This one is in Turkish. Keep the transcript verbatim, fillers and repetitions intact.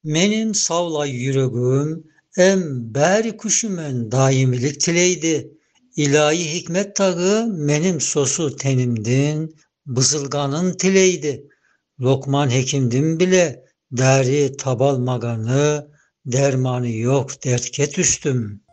Menim savlay yüregim, em bäri kuşumen daimilik tileydi. İlahi hikmet tağı menim sosu tenimdin, bızılganın tileydi. Lokman hekimdim bile, däri tabalmaganı, dermanı yok dertke düştüm.